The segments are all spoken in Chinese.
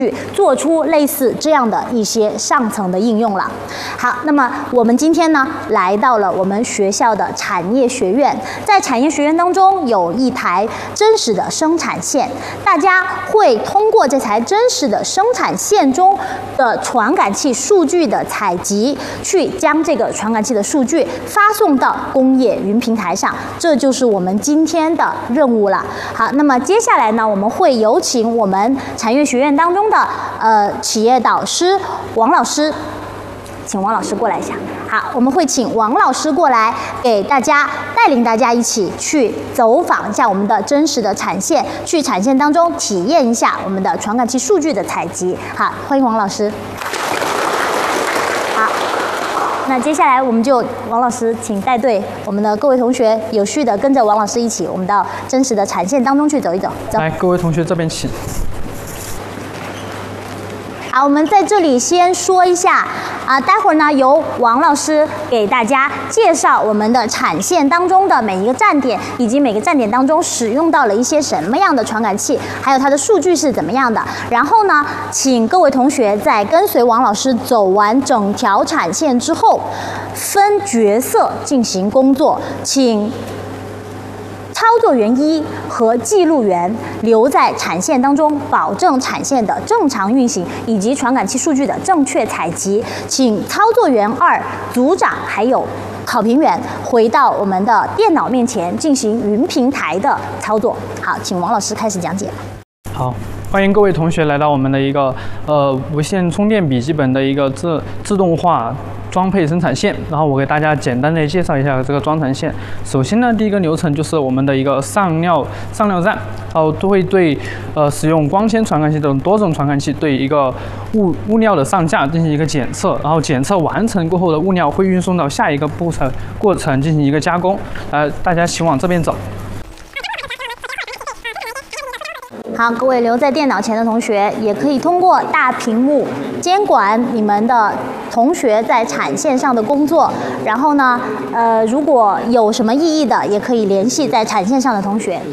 做出类似这样的一些上层的应用了。好，那么我们今天呢来到了我们学校的产业学院，在产业学院当中有一台真实的生产线，大家会通过这台真实的生产线中的传感器数据的采集，去将这个传感器的数据发送到工业云平台上，这就是我们今天的任务了。好，那么接下来呢，我们会有请我们产业学院当中的企业导师王老师，请王老师过来一下。好，我们会请王老师过来给大家带领大家一起去走访一下我们的真实的产线，去产线当中体验一下我们的传感器数据的采集。好，欢迎王老师。好，那接下来我们就王老师请带队我们的各位同学有序的跟着王老师一起，我们到真实的产线当中去走一走。走， 来，各位同学这边请。 好，我们在这里先说一下待会儿呢由王老师给大家介绍我们的产线当中的每一个站点，以及每个站点当中使用到了一些什么样的传感器，还有它的数据是怎么样的。然后呢，请各位同学在跟随王老师走完整条产线之后，分角色进行工作，请操作员1和记录员留在产线当中，保证产线的正常运行以及传感器数据的正确采集。请操作员2、组长还有考评员回到我们的电脑面前进行云平台的操作。好，请王老师开始讲解。 好，欢迎各位同学来到我们的一个无线充电笔记本的一个自动化装配生产线，然后我给大家简单的介绍一下这个装成线。首先呢，第一个流程就是我们的一个上料站，都会对使用光纤传感器等多种传感器对一个物料的上架进行一个检测，然后检测完成过后的物料会运送到下一个过程进行一个加工。大家请往这边走。 好，各位留在电脑前的同学，也可以通过大屏幕监管你们的同学在产线上的工作。然后呢，如果有什么异议的，也可以联系在产线上的同学。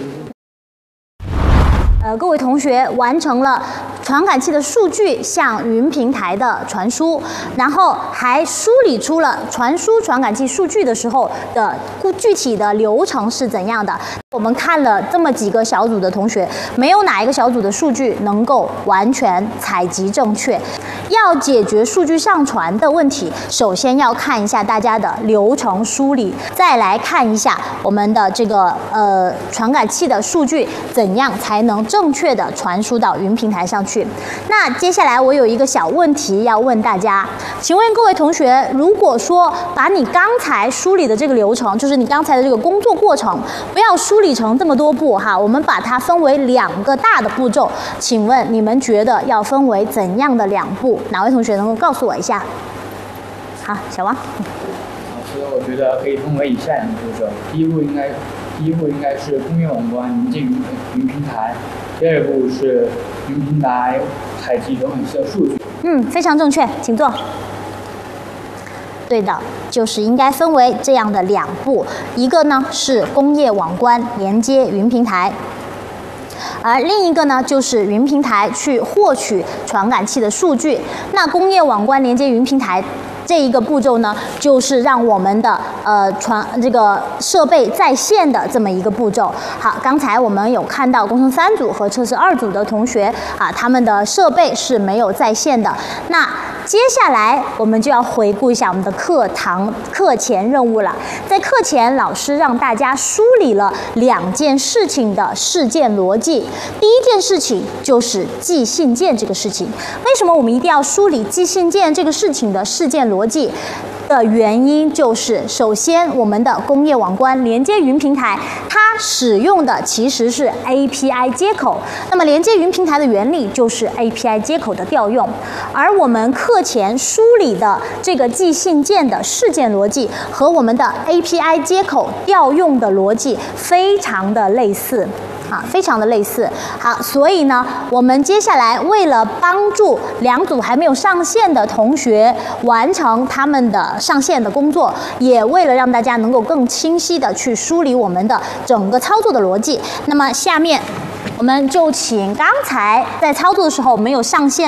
各位同学完成了传感器的数据向云平台的传输，然后还梳理出了传输传感器数据的时候的具体的流程是怎样的。我们看了这么几个小组的同学，没有哪一个小组的数据能够完全采集正确。要解决数据上传的问题，首先要看一下大家的流程梳理，再来看一下我们的这个传感器的数据怎样才能正确的传输到云平台上去。那接下来我有一个小问题要问大家，请问各位同学，如果说把你刚才梳理的这个流程，就是你刚才的这个工作过程，不要梳理成这么多步哈，我们把它分为2个大的步骤，请问你们觉得要分为怎样的2步？哪位同学能够告诉我一下？好，小王。 老师，我觉得可以分为以下2个步骤。第一步应该是工业网关连接云平台，第2步是云平台采集传感器的数据。 非常正确，请坐。对的，就是应该分为这样的2步，一个呢是工业网关连接云平台，而另一个呢就是云平台去获取传感器的数据。那工业网关连接云平台这一个步骤呢，就是让我们的这个设备在线的这么一个步骤。好，刚才我们有看到工程3组和测试2组的同学他们的设备是没有在线的。那接下来我们就要回顾一下我们的课前任务了。在课前，老师让大家梳理了2件事情的事件逻辑。第一件事情就是寄信件这个事情。为什么我们一定要梳理寄信件这个事情的事件逻辑？的原因就是，首先我们的工业网关连接云平台，它使用的其实是 API 接口。那么连接云平台的原理就是 API 接口的调用，而我们课前梳理的这个寄信件的事件逻辑和我们的 API 接口调用的逻辑非常的类似。非常的类似。好，所以呢，我们接下来为了帮助2组还没有上线的同学完成他们的上线的工作，也为了让大家能够更清晰的去梳理我们的整个操作的逻辑，那么下面我们就请刚才在操作的时候没有上线